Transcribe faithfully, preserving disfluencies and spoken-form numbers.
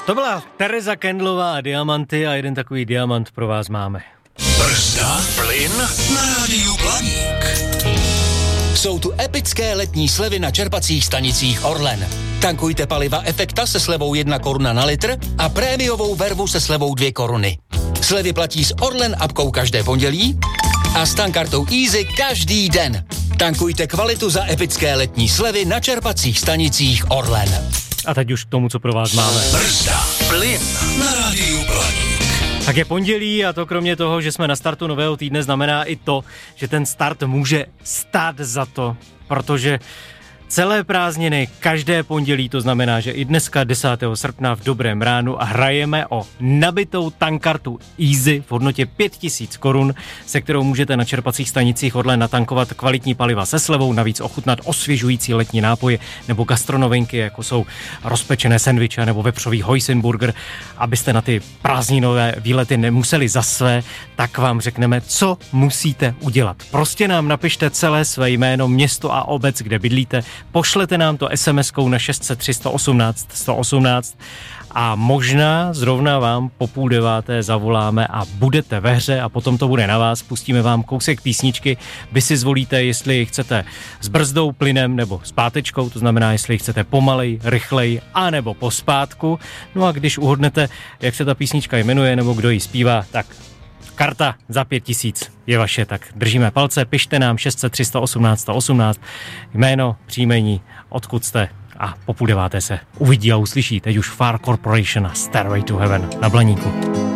To byla Tereza Kendlová a Diamanty a jeden takový diamant pro vás máme. Brzda, plyn na rádiu Blaník. Jsou tu epické letní slevy na čerpacích stanicích Orlen. Tankujte paliva Efekta se slevou jedna koruna na litr a prémiovou vervu se slevou dvě koruny. Slevy platí s Orlen apkou každé pondělí a s tankartou Easy každý den. Tankujte kvalitu za epické letní slevy na čerpacích stanicích Orlen. A teď už k tomu, co pro vás máme. Brzda, plyn na rádiu Blaník. Tak je pondělí a to kromě toho, že jsme na startu nového týdne, znamená i to, že ten start může stát za to, protože celé prázdniny, každé pondělí, to znamená, že i dneska desátého srpna v dobrém ránu a hrajeme o nabitou tankartu Easy v hodnotě pět tisíc korun, se kterou můžete na čerpacích stanicích Orlen natankovat kvalitní paliva se slevou, navíc ochutnat osvěžující letní nápoje nebo gastronovinky, jako jsou rozpečené sendviče nebo vepřový hojsenburger. Abyste na ty prázdninové výlety nemuseli za své, tak vám řekneme, co musíte udělat. Prostě nám napište celé své jméno, město a obec, kde bydlíte, pošlete nám to es em eskou na šest set tři sto osmnáct sto osmnáct a možná zrovna vám po půl deváté zavoláme a budete ve hře a potom to bude na vás. Pustíme vám kousek písničky. Vy si zvolíte, jestli chcete s brzdou, plynem nebo s pátečkou, to znamená, jestli chcete pomalej, rychlej a nebo pospátku. No a když uhodnete, jak se ta písnička jmenuje nebo kdo ji zpívá, tak karta za pět tisíc je vaše, tak držíme palce, pište nám šest set tři sto osmnáct sto osmnáct, jméno, příjmení, odkud jste a po půl deváté se uvidí a uslyší. Teď už Far Corporation a Stairway to Heaven na Blaníku.